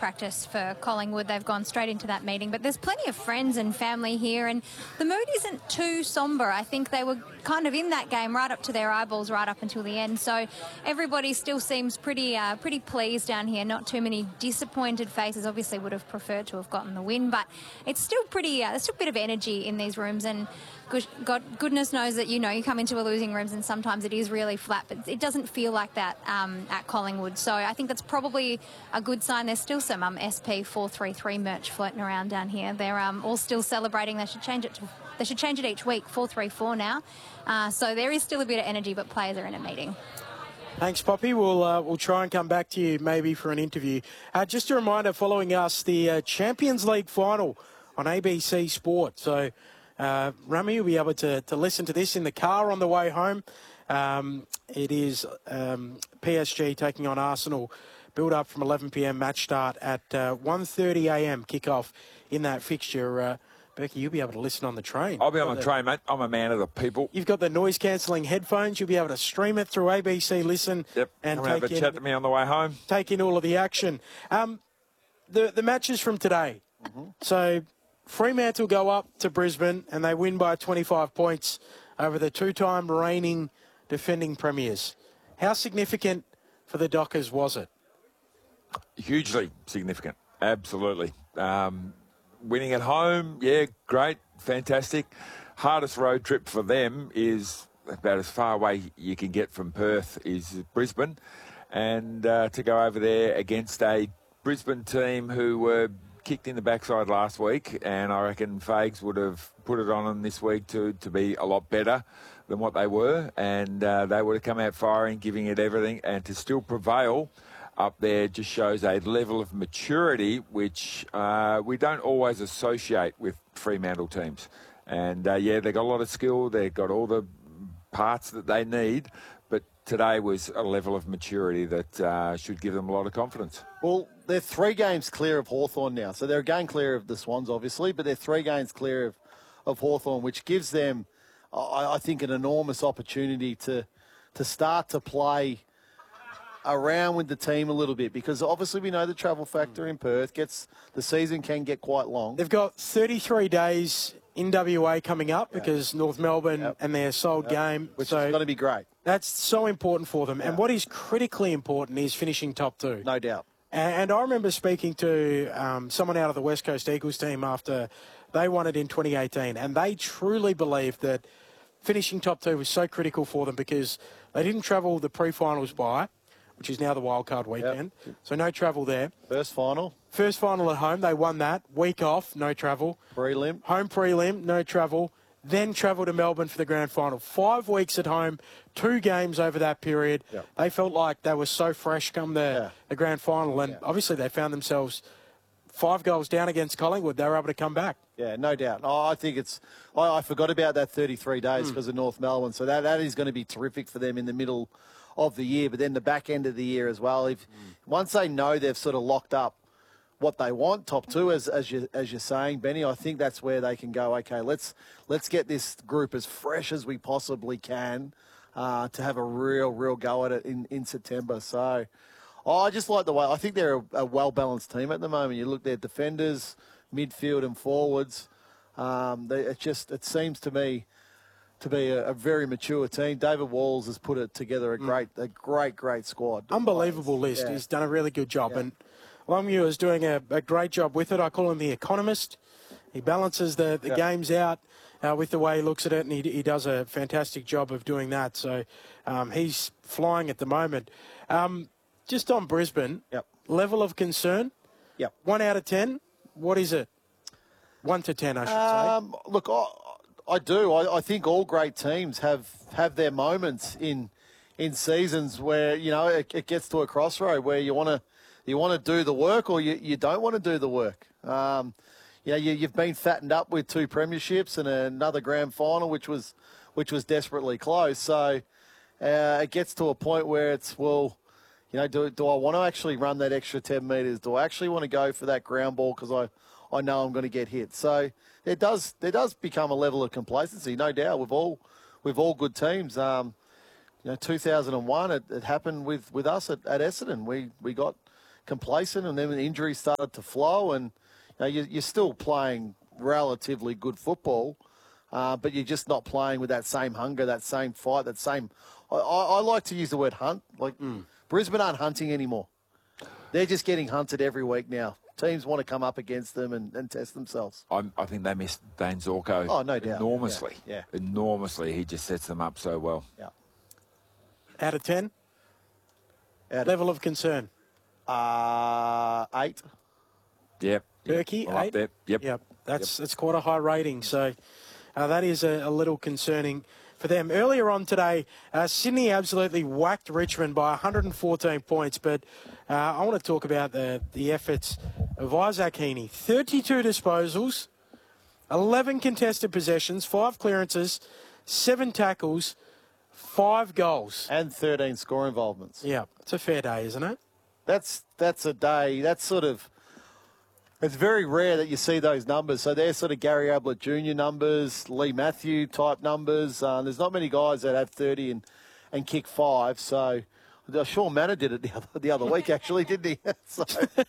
practice for Collingwood. They've gone straight into that meeting, but there's plenty of friends and family here, and the mood isn't too sombre. I think they were kind of in that game right up to their eyeballs, right up until the end. So everybody still seems pretty pleased down here. Not too many disappointed faces. Obviously would have preferred to have gotten the win, but it's still pretty, there's still a bit of energy in these rooms, and goodness knows that, you know, you come into a losing rooms and sometimes it is really flat, but it doesn't feel like that at Collingwood. So I think that's probably a good sign. There's still some SP 433 merch floating around down here. They're all still celebrating. They should change it each week, 434 now. So there is still a bit of energy, but players are in a meeting. Thanks, Poppy. We'll try and come back to you maybe for an interview. Just a reminder, following us, the Champions League final on ABC Sport. So Rami will be able to listen to this in the car on the way home. It is PSG taking on Arsenal. Build up from 11 p.m. match start at 1:30 a.m. kickoff in that fixture. Becky, you'll be able to listen on the train. I'll be on the train, mate. I'm a man of the people. You've got the noise-cancelling headphones. You'll be able to stream it through ABC Listen. Yep. And have a chat to me on the way home. Take in all of the action. The matches from today. So Fremantle go up to Brisbane and they win by 25 points over the two-time reigning defending premiers. How significant for the Dockers was it? Hugely significant. Absolutely. Winning at home, yeah, great, fantastic. Hardest road trip for them is about as far away you can get from Perth is Brisbane. And to go over there against a Brisbane team who were kicked in the backside last week, and I reckon Fags would have put it on them this week to be a lot better than what they were, and they would have come out firing, giving it everything, and to still prevail up there just shows a level of maturity which we don't always associate with Fremantle teams. And, yeah, they've got a lot of skill. They've got all the parts that they need. But today was a level of maturity that should give them a lot of confidence. Well, they're 3 games clear of Hawthorn now. So they're a game clear of the Swans, obviously, but they're 3 games clear of Hawthorn, which gives them, I think, an enormous opportunity to start to play around with the team a little bit, because obviously we know the travel factor in Perth the season can get quite long. They've got 33 days in WA coming up because North Melbourne and their sold game. Which is going to be great. That's so important for them. And what is critically important is finishing top 2. No doubt. And I remember speaking to someone out of the West Coast Eagles team after they won it in 2018, and they truly believed that finishing top 2 was so critical for them because they didn't travel the pre-finals bye, which is now the wildcard weekend. So no travel there. First final at home, they won that. Week off, no travel. Prelim. Home prelim, no travel. Then travel to Melbourne for the grand final. 5 weeks at home, 2 games over that period. They felt like they were so fresh come the grand final. And obviously they found themselves 5 goals down against Collingwood. They were able to come back. Yeah, no doubt. I think it's... I forgot about that 33 days because of North Melbourne. So that is going to be terrific for them in the middle of the year, but then the back end of the year as well. Once they know they've sort of locked up what they want, top 2, as you're saying, Benny, I think that's where they can go, okay, let's get this group as fresh as we possibly can to have a real go at it in September. So I just like the way, I think they're a well-balanced team at the moment. You look at their defenders, midfield and forwards. It seems to me to be a very mature team. David Walls has put it together a great squad. Unbelievable list. He's done a really good job. And Longmuir is doing a great job with it. I call him the economist. He balances the games out with the way he looks at it, and he does a fantastic job of doing that. So he's flying at the moment. Just on Brisbane, level of concern? 1 out of 10, what is it? 1 to 10, I should say. Look, I do. I think all great teams have their moments in seasons where, you know, it gets to a crossroad where you want to do the work or you don't want to do the work. You know, you've been fattened up with 2 premierships and another grand final, which was desperately close. So it gets to a point where it's, well, you know, do I want to actually run that extra 10 metres? Do I actually want to go for that ground ball because I know I'm going to get hit? So there does become a level of complacency, no doubt. We've all good teams. You know, 2001 it happened with us at Essendon. We got complacent, and then when the injuries started to flow, and you're still playing relatively good football, but you're just not playing with that same hunger, that same fight, that same. I like to use the word hunt. Like Brisbane aren't hunting anymore; they're just getting hunted every week now. Teams want to come up against them and test themselves. I think they missed Dane Zorko no doubt. enormously. Yeah. Enormously. He just sets them up so well. Yeah. Out of 10? Level of concern? 8. Yep. Berkey, I'm up 8? there. Yep. Yep. That's quite a high rating. So that is a little concerning for them. Earlier on today, Sydney absolutely whacked Richmond by 114 points. But I want to talk about the efforts of Isaac Heaney. 32 disposals, 11 contested possessions, 5 clearances, 7 tackles, 5 goals. And 13 score involvements. Yeah, it's a fair day, isn't it? That's a day. That's sort of. It's very rare that you see those numbers. So they're sort of Gary Ablett Jr. numbers, Lee Matthew type numbers. There's not many guys that have 30 and kick 5. So Sean Manor did it the other week, actually, didn't he? so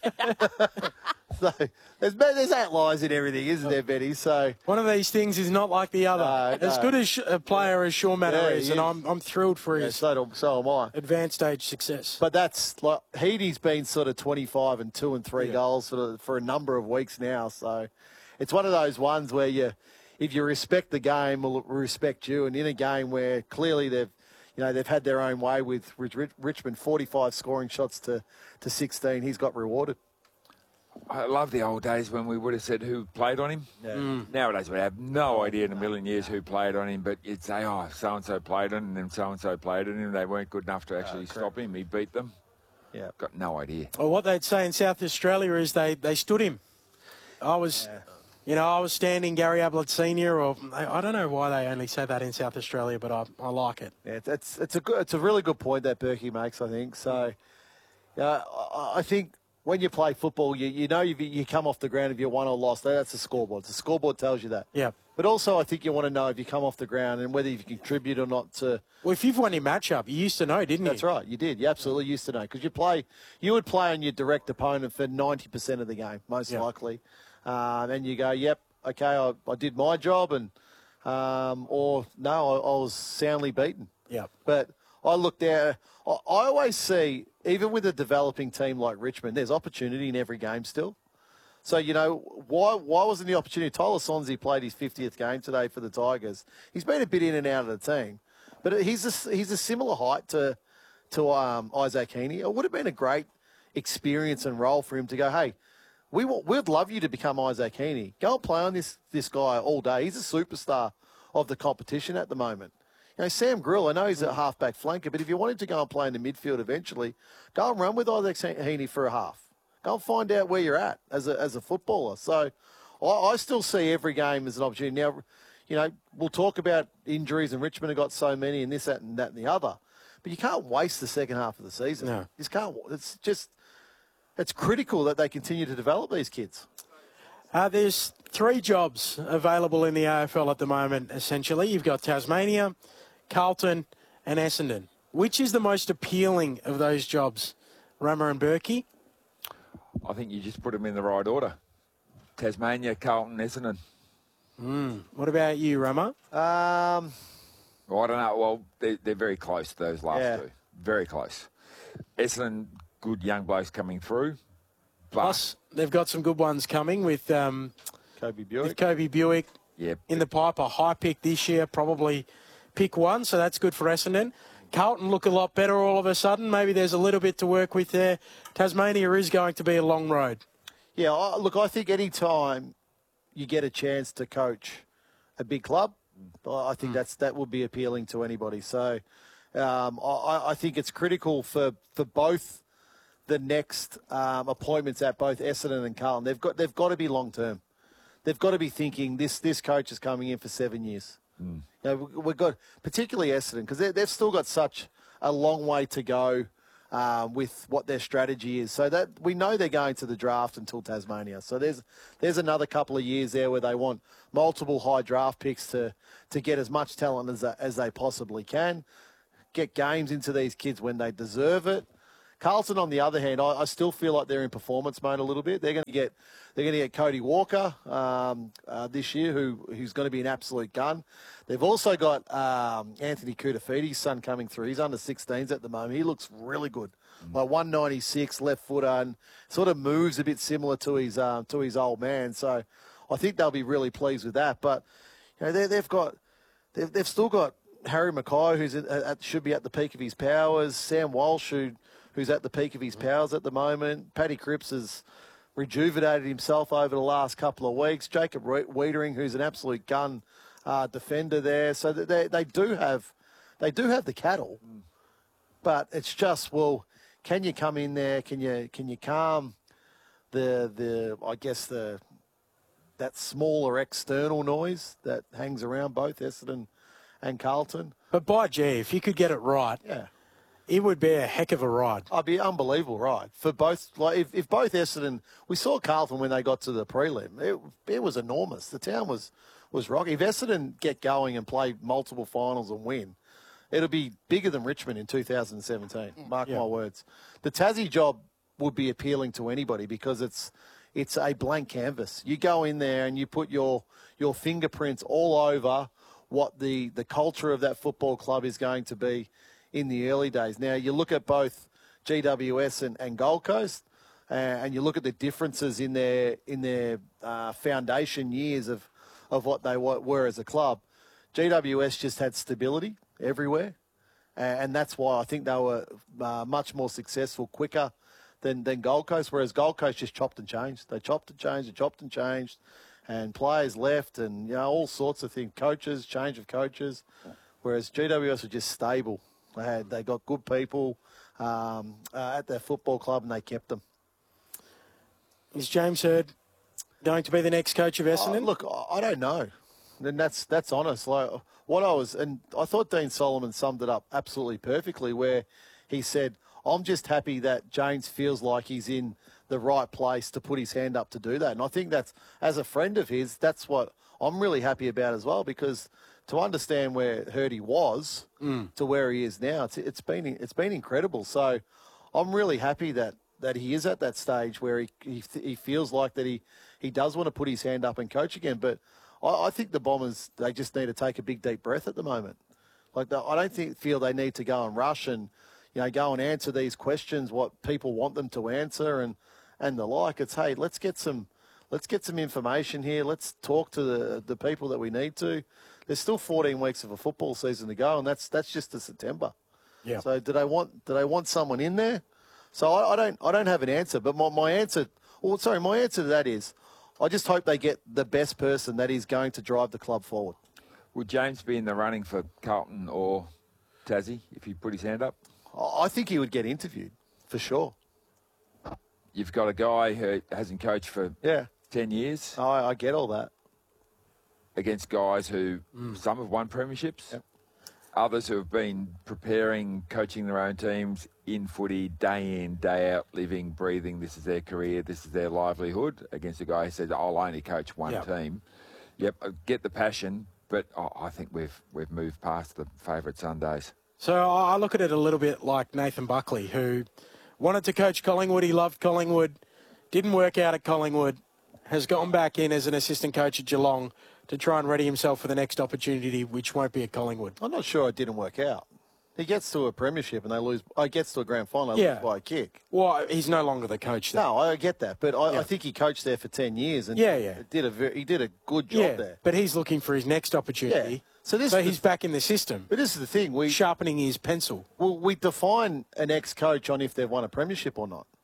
there's outliers in everything, isn't there, Benny? So one of these things is not like the other. As good as a player as Sean Manor is, and I'm thrilled for his so am I. advanced stage success. But that's like Heaney's been sort of 25 and 2 and 3 goals for a number of weeks now. So it's one of those ones where if you respect the game, we'll respect you. And in a game where clearly they've had their own way with Richmond, 45 scoring shots to 16, he's got rewarded. I love the old days when we would have said who played on him. Yeah. Nowadays we have no idea in a million years who played on him, but you'd say, oh, so-and-so played on him, and so-and-so played on him. They weren't good enough to actually stop him. He beat them. Yeah. Got no idea. Well, what they'd say in South Australia is they stood him. I was standing Gary Ablett Senior, or I don't know why they only say that in South Australia, but I like it. Yeah, it's a really good point that Berkey makes, I think. So, I think when you play football, you come off the ground if you won or lost. That's the scoreboard. The scoreboard tells you that. Yeah. But also, I think you want to know if you come off the ground and whether you contribute or not to. Well, if you've won your matchup, you used to know, didn't you? That's right, you did. You absolutely used to know because you would play on your direct opponent for 90% of the game, most likely. And you go, yep, okay, I did my job, and or no, I was soundly beaten. Yeah. But I look there. I always see, even with a developing team like Richmond, there's opportunity in every game still. So, why wasn't the opportunity? Tyler Sonsie played his 50th game today for the Tigers. He's been a bit in and out of the team, but he's a similar height to Isaac Heaney. It would have been a great experience and role for him to go, hey, we'd love you to become Isaac Heaney. Go and play on this guy all day. He's a superstar of the competition at the moment. Sam Grill, I know he's a half-back flanker, but if you want him to go and play in the midfield eventually, go and run with Isaac Heaney for a half. Go and find out where you're at as a footballer. So I still see every game as an opportunity. Now, we'll talk about injuries, and Richmond have got so many and this, that, and the other. But you can't waste the second half of the season. No. You just can't. It's critical that they continue to develop these kids. There's 3 jobs available in the AFL at the moment, essentially. You've got Tasmania, Carlton and Essendon. Which is the most appealing of those jobs, Rama and Berkey? I think you just put them in the right order. Tasmania, Carlton, Essendon. What about you, Rama? I don't know. Well, they're very close, those last 2. Very close. Essendon, good young blokes coming through. Plus, they've got some good ones coming with Kobe Buick. In the pipe, a high pick this year, probably pick 1, so that's good for Essendon. Carlton look a lot better all of a sudden. Maybe there's a little bit to work with there. Tasmania is going to be a long road. Yeah, look, I think any time you get a chance to coach a big club, I think that would be appealing to anybody. So I think it's critical for both the next appointments at both Essendon and Carlton. They've got to be long term. They've got to be thinking this coach is coming in for 7 years. We've got particularly Essendon because they've still got such a long way to go with what their strategy is. So that we know they're going to the draft until Tasmania. So there's another couple of years there where they want multiple high draft picks to get as much talent as they possibly can, get games into these kids when they deserve it. Carlton, on the other hand, I still feel like they're in performance mode a little bit. They're going to get Cody Walker this year, who's going to be an absolute gun. They've also got Anthony Koutafiti's son coming through. He's under 16s at the moment. He looks really good, like 196 left footer, and sort of moves a bit similar to his old man. So I think they'll be really pleased with that. But you know, they've still got Harry Mackay, who's should be at the peak of his powers. Sam Walsh, who's at the peak of his powers at the moment. Paddy Cripps has rejuvenated himself over the last couple of weeks. Jacob Wiedering, who's an absolute gun defender there. So they do have the cattle, but it's just, well, can you come in there? Can you calm that smaller external noise that hangs around both Essendon and Carlton? But by gee, if you could get it right, yeah, it would be a heck of a ride. It'd be an unbelievable ride for both. Like if both Essendon, we saw Carlton when they got to the prelim, it was enormous. The town was rocky. If Essendon get going and play multiple finals and win, it'll be bigger than Richmond in 2017. Mark my words. The Tassie job would be appealing to anybody because it's a blank canvas. You go in there and you put your fingerprints all over what the culture of that football club is going to be in the early days. Now, you look at both GWS and Gold Coast, and you look at the differences in their foundation years of what they were as a club. GWS just had stability everywhere, and that's why I think they were much more successful quicker than Gold Coast, whereas Gold Coast just chopped and changed. They chopped and changed, and players left, and all sorts of things, change of coaches, whereas GWS were just stable. They got good people at their football club, and they kept them. Is James Hird going to be the next coach of Essendon? Look, I don't know. And that's honest. Like I thought Dean Solomon summed it up absolutely perfectly, where he said, "I'm just happy that James feels like he's in the right place to put his hand up to do that." And I think that's, as a friend of his, that's what I'm really happy about as well, because to understand where Hirdy was to where he is now, it's been incredible. So I'm really happy that he is at that stage where he feels like that he does want to put his hand up and coach again. But I think the Bombers, they just need to take a big deep breath at the moment. Like I don't feel they need to go and rush and go and answer these questions, what people want them to answer and the like. It's, hey, let's get some information here. Let's talk to the people that we need to. There's still 14 weeks of a football season to go, and that's just to September. Yeah. So did I want someone in there? So I don't have an answer, but my answer to that is, I just hope they get the best person that is going to drive the club forward. Would James be in the running for Carlton or Tassie if he put his hand up? I think he would get interviewed, for sure. You've got a guy who hasn't coached for 10 years. I get all that. Against guys who, some have won premierships, others who have been preparing, coaching their own teams in footy, day in, day out, living, breathing. This is their career, this is their livelihood. Against a guy who says, I'll only coach one team. Yep, I get the passion, but I think we've moved past the favourite Sundays. So I look at it a little bit like Nathan Buckley, who wanted to coach Collingwood. He loved Collingwood, didn't work out at Collingwood, has gone back in as an assistant coach at Geelong to try and ready himself for the next opportunity, which won't be at Collingwood. I'm not sure it didn't work out. He gets to a premiership and they lose. Gets to a grand final, lose by a kick. Well, he's no longer the coach there. No, I get that, but I think he coached there for 10 years and he did a good job there. But he's looking for his next opportunity. Yeah. So he's back in the system. But this is the thing, sharpening his pencil. Well, we define an ex-coach on if they've won a premiership or not.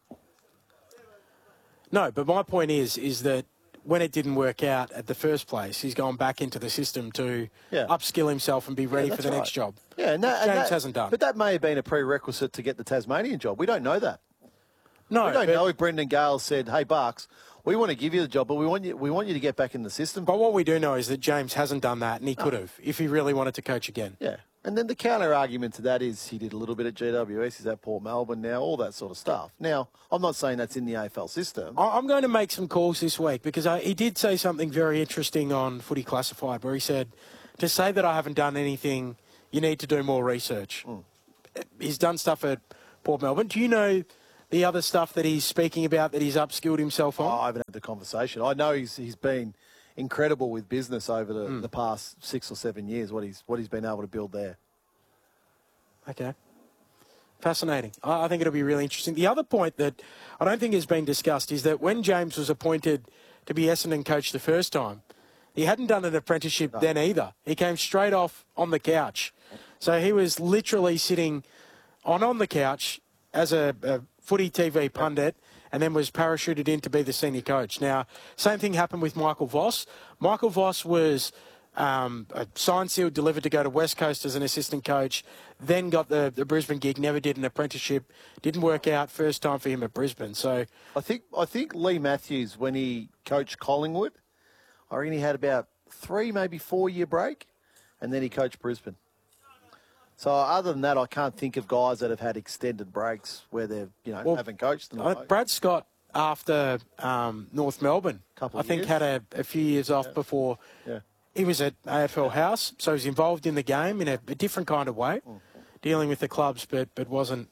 No, but my point is that when it didn't work out at the first place, he's gone back into the system to upskill himself and be ready for the next job. Yeah, and James hasn't done. But that may have been a prerequisite to get the Tasmanian job. We don't know that. No, we don't know if Brendan Gale said, "Hey, Bucks, we want to give you the job, but we want you to get back in the system." But what we do know is that James hasn't done that, and he could have if he really wanted to coach again. Yeah. And then the counter argument to that is he did a little bit at GWS, he's at Port Melbourne now, all that sort of stuff. Now, I'm not saying that's in the AFL system. I'm going to make some calls this week because he did say something very interesting on Footy Classified where he said, to say that I haven't done anything, you need to do more research. He's done stuff at Port Melbourne. Do you know the other stuff that he's speaking about that he's upskilled himself on? I haven't had the conversation. I know he's been incredible with business over the past 6 or 7 years. What he's been able to build there. Okay. Fascinating. I think it'll be really interesting. The other point that I don't think has been discussed is that when James was appointed to be Essendon coach the first time, he hadn't done an apprenticeship then either. He came straight off on the couch. So he was literally sitting on the couch as a footy TV pundit and then was parachuted in to be the senior coach. Now, same thing happened with Michael Voss. Michael Voss was a sign sealed, delivered to go to West Coast as an assistant coach, then got the Brisbane gig, never did an apprenticeship, didn't work out, first time for him at Brisbane. So I think Lee Matthews, when he coached Collingwood, I reckon he had about 3, maybe 4-year break, and then he coached Brisbane. So other than that, I can't think of guys that have had extended breaks where they've, haven't coached. Brad Scott, after North Melbourne, Couple I think years. had a few years off before. Yeah. He was at AFL House, so he was involved in the game in a different kind of way, dealing with the clubs, but wasn't,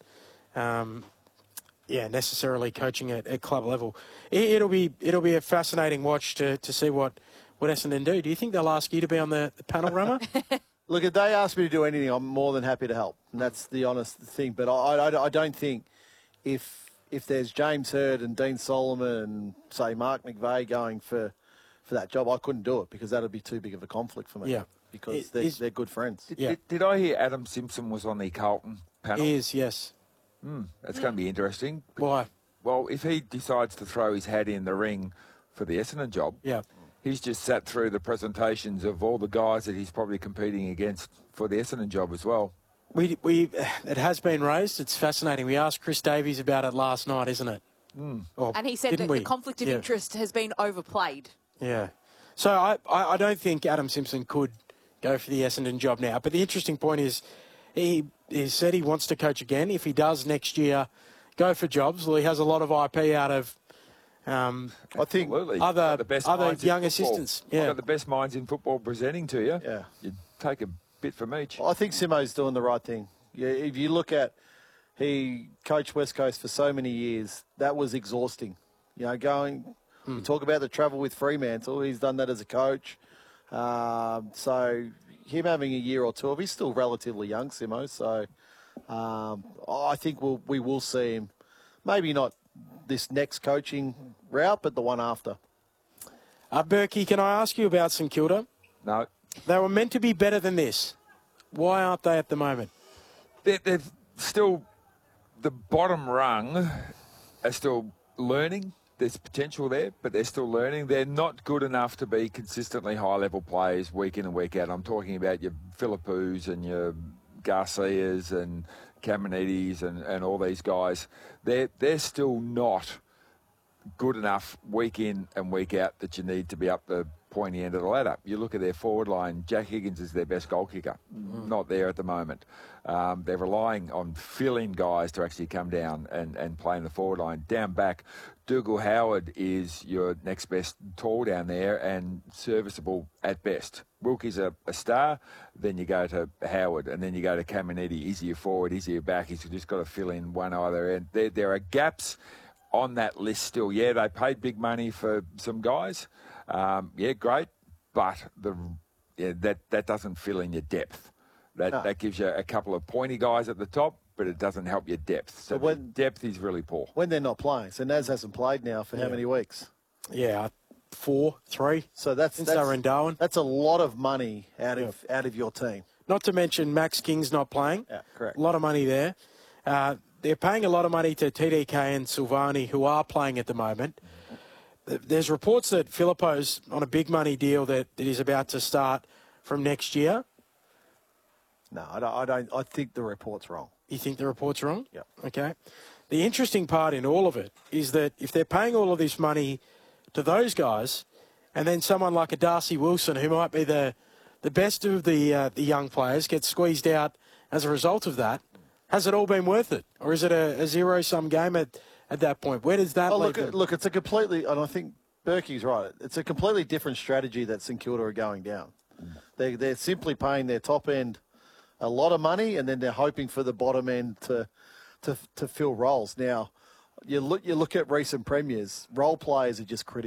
necessarily coaching at club level. It'll be a fascinating watch to see what Essendon do. Do you think they'll ask you to be on the panel, Rama? Look, if they ask me to do anything, I'm more than happy to help, and that's the honest thing. But I don't think if there's James Hird and Dean Solomon and, say, Mark McVeigh going for that job, I couldn't do it because that would be too big of a conflict for me. Yeah. Because they're good friends. Did I hear Adam Simpson was on the Carlton panel? He is, yes. That's going to be interesting. Why? Well, if he decides to throw his hat in the ring for the Essendon job, Yeah. he's just sat through the presentations of all the guys that he's probably competing against for the Essendon job as well. It has been raised. It's fascinating. We asked Chris Davies about it last night, isn't it? Or And he said that didn't we? the conflict of interest has been overplayed. Yeah. So I don't think Adam Simpson could go for the Essendon job now. But the interesting point is he said he wants to coach again. If he does next year go for jobs, well, he has a lot of IP out of I think Absolutely. other The best other minds in young football. assistants. You've Yeah. got the best minds in football presenting to you. Yeah. You take a bit from each. I think Simo's doing the right thing. Yeah, if you look at, he coached West Coast for so many years, that was exhausting. We talk about the travel with Fremantle, he's done that as a coach. So him having a year or two, he's still relatively young, Simo, so I think we will see him, maybe not this next coaching route, but the one after. Berkey, can I ask you about St Kilda? No. They were meant to be better than this. Why aren't they at the moment? They're still, the bottom rung are still learning. There's potential there, but they're still learning. They're not good enough to be consistently high-level players week in and week out. I'm talking about your Philippous and your Garcias and Caminidis and all these guys. They're still not good enough week in and week out that you need to be up the pointy end of the ladder. You look at their forward line, Jack Higgins is their best goal kicker. Not there at the moment. They're relying on fill-in guys to actually come down and play in the forward line. Down back, Dougal Howard is your next best tall down there and serviceable at best. Wilkie's a star, then you go to Howard, and then you go to Caminiti. Is he a forward? Is he a back? He's just got to fill in one either end. There are gaps on that list still. Yeah, they paid big money for some guys. Great, but that doesn't fill in your depth. That gives you a couple of pointy guys at the top, but it doesn't help your depth. So depth is really poor. When they're not playing, so Naz hasn't played now for how many weeks? Yeah, 4, 3. So that's Since they were in Darwin. That's a lot of money out of your team. Not to mention Max King's not playing. Yeah, correct. A lot of money there. They're paying a lot of money to TDK and Silvani, who are playing at the moment. There's reports that Filippo's on a big money deal that is about to start from next year. No, I don't. I think the report's wrong. You think the report's wrong? Yeah. Okay. The interesting part in all of it is that if they're paying all of this money to those guys, and then someone like a Darcy Wilson, who might be the best of the young players, gets squeezed out as a result of that, has it all been worth it? Or is it a zero-sum game at that point? Where does that leave them? Look, it's a completely, and I think Berkey's right, it's a completely different strategy that St Kilda are going down. They're simply paying their top end a lot of money, and then they're hoping for the bottom end to to fill roles. Now, you look at recent premiers, role players are just critical.